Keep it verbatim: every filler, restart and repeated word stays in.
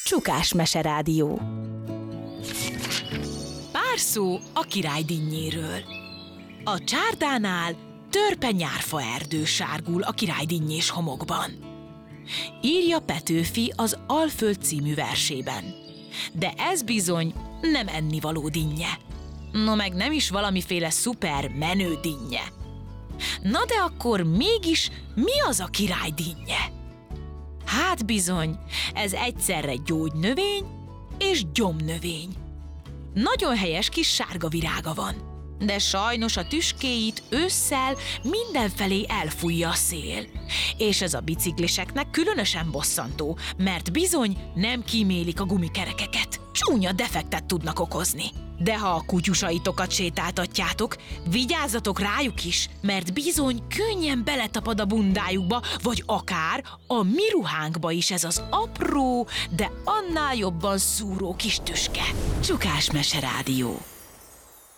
Csukás Meserádió. Pár szó a király dinnyéről. A csárdánál törpe nyárfa erdő sárgul a királydinnyés homokban. Írja Petőfi az Alföld című versében. De ez bizony nem ennivaló dinnye. No meg nem is valamiféle szuper menő dinnye. Na de akkor mégis mi az a király dinnye? Hát bizony, ez egyszerre gyógynövény és gyomnövény. Nagyon helyes kis sárga virága van, de sajnos a tüskéit ősszel mindenfelé elfújja a szél. És ez a bicikliseknek különösen bosszantó, mert bizony nem kímélik a gumikerekeket. Csúnya defektet tudnak okozni. De ha a kutyusaitokat sétáltatjátok, vigyázzatok rájuk is, mert bizony könnyen beletapad a bundájukba, vagy akár a mi ruhánkba is ez az apró, de annál jobban szúró kis tüske. Csukás Meserádió.